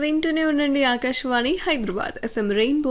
వింటూనే ఉండండి Akashvani Hyderabad FM rainbow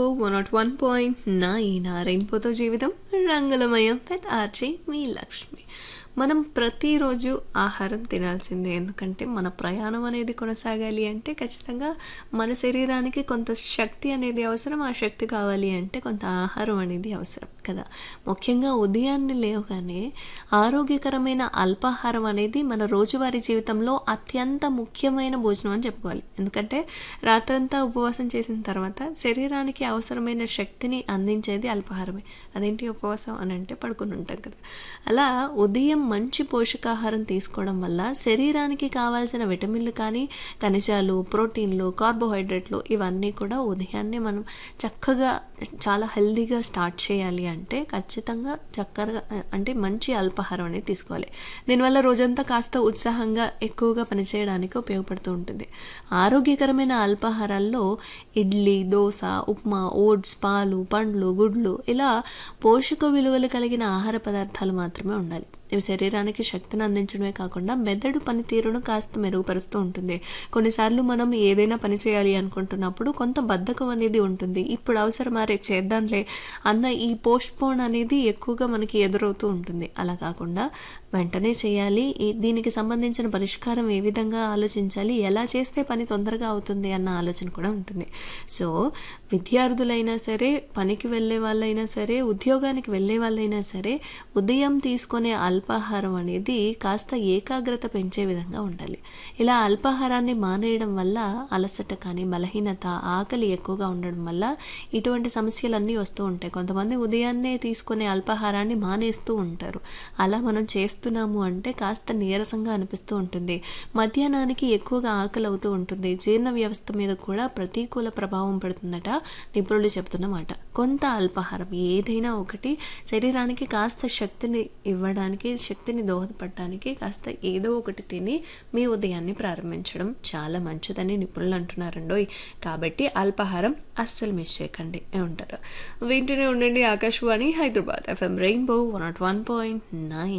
101.9 రెయిన్బోతో జీవితం రంగులమయం పెద్ద ఆర్జే మీ లక్ష్మి. మనం ప్రతిరోజు ఆహారం తినాల్సిందే, ఎందుకంటే మన ప్రయాణం అనేది కొనసాగాలి అంటే ఖచ్చితంగా మన శరీరానికి కొంత శక్తి అనేది అవసరం. ఆ శక్తి కావాలి అంటే కొంత ఆహారం అనేది అవసరం కదా. ముఖ్యంగా ఉదయాన్నే లేవగానే ఆరోగ్యకరమైన అల్పాహారం అనేది మన రోజువారీ జీవితంలో అత్యంత ముఖ్యమైన భోజనం అని చెప్పుకోవాలి. ఎందుకంటే రాత్రంతా ఉపవాసం చేసిన తర్వాత శరీరానికి అవసరమైన శక్తిని అందించేది అల్పాహారమే. అదేంటి ఉపవాసం అని అంటే పడుకుని ఉంటాం కదా. అలా ఉదయం మంచి పోషకాహారం తీసుకోవడం వల్ల శరీరానికి కావాల్సిన విటమిన్లు కానీ, ఖనిజాలు, ప్రోటీన్లు, కార్బోహైడ్రేట్లు ఇవన్నీ కూడా ఉదయాన్నే మనం చక్కగా చాలా హెల్దీగా స్టార్ట్ చేయాలి అంటే ఖచ్చితంగా చక్కగా అంటే మంచి అల్పాహారం అనేది తీసుకోవాలి. దీనివల్ల రోజంతా కాస్త ఉత్సాహంగా ఎక్కువగా పనిచేయడానికి ఉపయోగపడుతూ ఉంటుంది. ఆరోగ్యకరమైన అల్పాహారాల్లో ఇడ్లీ, దోశ, ఉప్మా, ఓట్స్, పాలు, పండ్లు, గుడ్లు ఇలా పోషక విలువలు కలిగిన ఆహార పదార్థాలు మాత్రమే ఉండాలి. ఇవి శరీరానికి శక్తిని అందించడమే కాకుండా మెదడు పనితీరును కాస్త మెరుగుపరుస్తూ ఉంటుంది. కొన్నిసార్లు మనం ఏదైనా పని చేయాలి అనుకుంటున్నప్పుడు కొంత బద్ధకం అనేది ఉంటుంది. ఇప్పుడు అవసరమా, రేపు చేద్దాంలే అన్న ఈ పోస్ట్పోన్ అనేది ఎక్కువగా మనకి ఎదురవుతూ ఉంటుంది. అలా కాకుండా వెంటనే చేయాలి, దీనికి సంబంధించిన పరిష్కారం ఏ విధంగా ఆలోచించాలి, ఎలా చేస్తే పని తొందరగా అవుతుంది అన్న ఆలోచన కూడా ఉంటుంది. సో విద్యార్థులైనా సరే, పనికి వెళ్ళే వాళ్ళైనా సరే, ఉద్యోగానికి వెళ్ళే వాళ్ళైనా సరే ఉదయం తీసుకునే అల్పాహారం అనేది కాస్త ఏకాగ్రత పెంచే విధంగా ఉండాలి. ఇలా అల్పాహారాన్ని మానేయడం వల్ల అలసట కానీ, బలహీనత, ఆకలి ఎక్కువగా ఉండడం వల్ల ఇటువంటి సమస్యలన్నీ వస్తూ ఉంటాయి. కొంతమంది ఉదయాన్నే తీసుకునే అల్పాహారాన్ని మానేస్తూ ఉంటారు. అలా మనం చేస్తున్నాము అంటే కాస్త నీరసంగా అనిపిస్తూ ఉంటుంది. మధ్యాహ్నానికి ఎక్కువగా ఆకలి అవుతూ ఉంటుంది. జీర్ణ వ్యవస్థ మీద కూడా ప్రతికూల ప్రభావం పడుతుందట నిపుణులు చెప్తున్నమాట. కొంత అల్పాహారం ఏదైనా ఒకటి శరీరానికి కాస్త శక్తిని ఇవ్వడానికి, శక్తిని దోహదపడటానికి కాస్త ఏదో ఒకటి తిని మీ ఉదయాన్ని ప్రారంభించడం చాలా మంచిదని నిపుణులు అంటున్నారండోయ్. కాబట్టి అల్పాహారం అస్సలు మిస్ చేయకండి ఉంటారు. వింటూనే ఉండండి ఆకాశవాణి హైదరాబాద్ ఎఫ్ఎం రెయిన్బో 101.9.